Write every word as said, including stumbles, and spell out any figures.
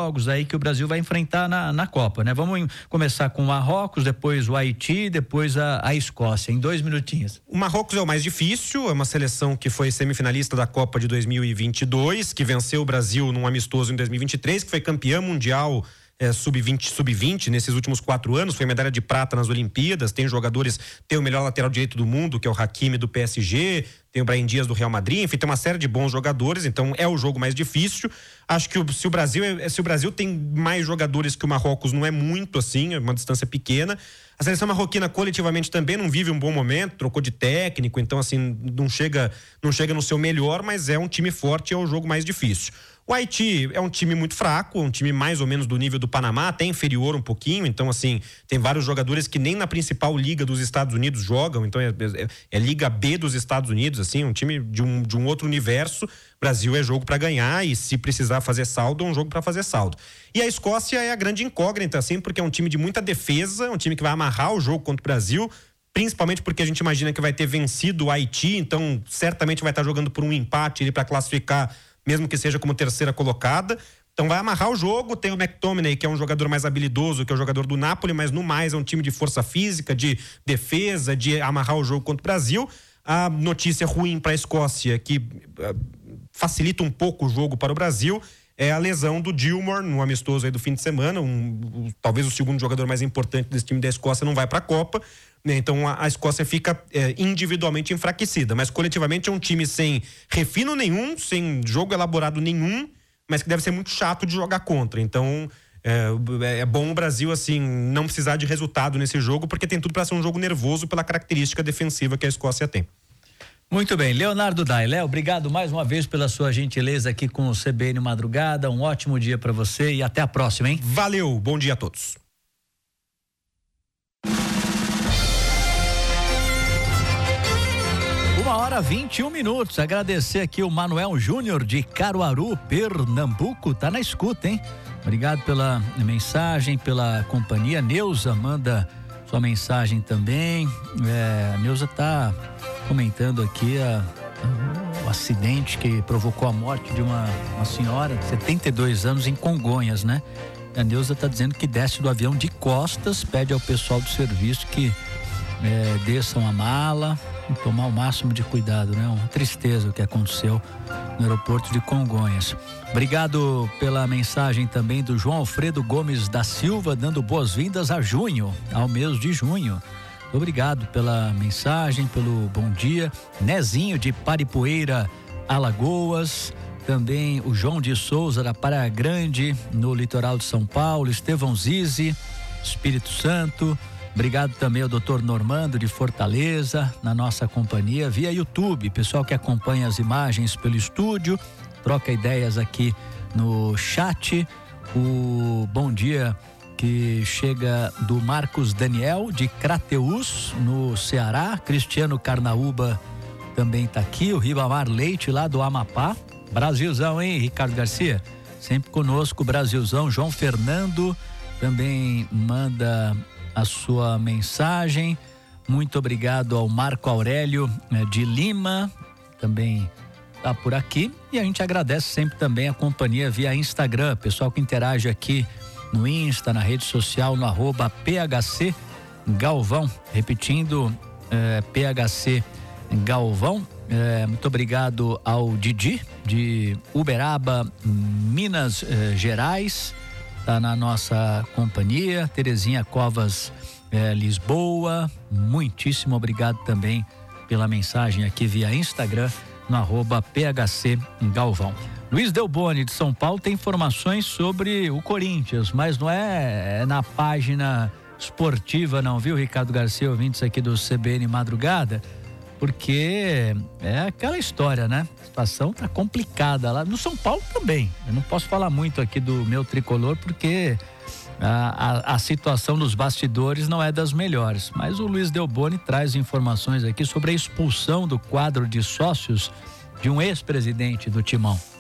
jogos aí que o Brasil vai enfrentar na, na Copa, né? Vamos em, começar com o Marrocos, depois o Haiti, depois a, a Escócia, em dois minutinhos. O Marrocos é o mais difícil, é uma seleção que foi semifinalista da Copa de dois mil e vinte e dois, que venceu o Brasil num amistoso em dois mil e vinte e três, que foi campeã mundial É, sub vinte, sub vinte nesses últimos quatro anos, foi medalha de prata nas Olimpíadas, tem jogadores, tem o melhor lateral direito do mundo, que é o Hakimi do P S G, tem o Brahim Dias do Real Madrid, enfim, tem uma série de bons jogadores, então é o jogo mais difícil. Acho que o, se o Brasil se o Brasil tem mais jogadores que o Marrocos, não é muito assim, é uma distância pequena. A seleção marroquina coletivamente também não vive um bom momento, trocou de técnico, então assim, não chega, não chega no seu melhor, mas é um time forte e é o jogo mais difícil. O Haiti é um time muito fraco, um time mais ou menos do nível do Panamá, até inferior um pouquinho, então assim, tem vários jogadores que nem na principal liga dos Estados Unidos jogam, então é, é, é Liga B dos Estados Unidos, assim, um time de um, de um outro universo. Brasil é jogo para ganhar e se precisar fazer saldo, é um jogo para fazer saldo. E a Escócia é a grande incógnita, assim, porque é um time de muita defesa, um time que vai amarrar o jogo contra o Brasil, principalmente porque a gente imagina que vai ter vencido o Haiti, então certamente vai estar jogando por um empate ali para classificar, mesmo que seja como terceira colocada. Então vai amarrar o jogo. Tem o McTominay, que é um jogador mais habilidoso, que é o jogador do Napoli, mas no mais é um time de força física, de defesa, de amarrar o jogo contra o Brasil. A notícia ruim para a Escócia, que uh, facilita um pouco o jogo para o Brasil, é a lesão do Gilmour no amistoso aí do fim de semana. Um, um, talvez o segundo jogador mais importante desse time da Escócia não vai para a Copa. Então a, a Escócia fica é, individualmente enfraquecida, mas coletivamente é um time sem refino nenhum, sem jogo elaborado nenhum, mas que deve ser muito chato de jogar contra. Então é, é bom o Brasil assim não precisar de resultado nesse jogo, porque tem tudo para ser um jogo nervoso pela característica defensiva que a Escócia tem. Muito bem, Leonardo Dai. Léo, obrigado mais uma vez pela sua gentileza aqui com o C B N Madrugada. Um ótimo dia para você e até a próxima, hein? Valeu, bom dia a todos. Uma hora vinte e um minutos. Agradecer aqui o Manuel Júnior de Caruaru, Pernambuco, tá na escuta, hein? Obrigado pela mensagem, pela companhia. Neuza manda sua mensagem também. É, a Neuza tá comentando aqui a, a, o acidente que provocou a morte de uma, uma senhora de setenta e dois anos em Congonhas, né? A Neuza tá dizendo que desce do avião de costas, pede ao pessoal do serviço que é, desçam a mala e tomar o máximo de cuidado, né? Uma tristeza o que aconteceu no aeroporto de Congonhas. Obrigado pela mensagem também do João Alfredo Gomes da Silva, dando boas-vindas a junho, ao mês de junho. Obrigado pela mensagem, pelo bom dia. Nezinho de Paripoeira, Alagoas. Também o João de Souza da Praia Grande, no litoral de São Paulo. Estevão Zizi, Espírito Santo. Obrigado também ao doutor Normando de Fortaleza, na nossa companhia, via YouTube. Pessoal que acompanha as imagens pelo estúdio, troca ideias aqui no chat. O bom dia que chega do Marcos Daniel de Crateús, no Ceará. Cristiano Carnaúba também está aqui. O Ribamar Leite, lá do Amapá. Brasilzão, hein, Ricardo Garcia? Sempre conosco, Brasilzão. João Fernando também manda a sua mensagem. Muito obrigado ao Marco Aurélio de Lima, também está por aqui. E a gente agradece sempre também a companhia via Instagram, pessoal que interage aqui no Insta, na rede social, no arroba P H C Galvão. Repetindo, eh, P H C Galvão. Eh, muito obrigado ao Didi de Uberaba, Minas eh, Gerais. Está na nossa companhia. Terezinha Covas, eh, Lisboa. Muitíssimo obrigado também pela mensagem aqui via Instagram, no arroba P H C Galvão. Luiz Delboni de São Paulo tem informações sobre o Corinthians, mas não é, é na página esportiva não, viu, Ricardo Garcia, ouvintes aqui do C B N Madrugada, porque é aquela história, né? A situação tá complicada lá no São Paulo também. Eu não posso falar muito aqui do meu tricolor porque a, a, a situação nos bastidores não é das melhores, mas o Luiz Delboni traz informações aqui sobre a expulsão do quadro de sócios de um ex-presidente do Timão.